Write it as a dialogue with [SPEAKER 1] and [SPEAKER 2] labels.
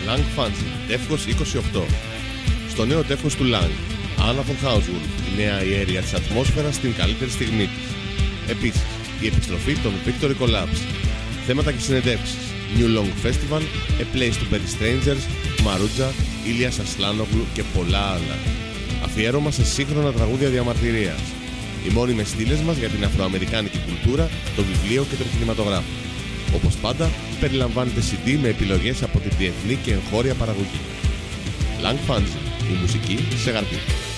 [SPEAKER 1] Lang Fanzine, τεύχος 28. Στο νέο τεύχος του Lang, Anna von Hauswolf, η νέα ιέρια της ατμόσφαιρας στην καλύτερη στιγμή της. Επίσης, η επιστροφή των Victory Collabs. Θέματα και συνεντεύξεις. New Long Festival, A Place to Bury Strangers, Maruja, Ilias Aslanoglu και πολλά άλλα. Αφιέρωμα σε σύγχρονα τραγούδια διαμαρτυρίας. Οι μόνιμες στήλες μας για την αφροαμερικάνικη κουλτούρα, το βιβλίο και τον κινηματογράφο. Όπως πάντα, περιλαμβάνεται CD με επιλογές από τη διεθνή και εγχώρια παραγωγή. Lang Fanzine, η μουσική σε γαρτί.